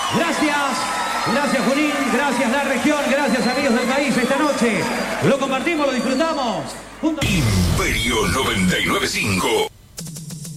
Gracias. Gracias, Junín. Gracias, la región. Gracias, amigos del país. Esta noche lo compartimos, lo disfrutamos. Imperio 99.5.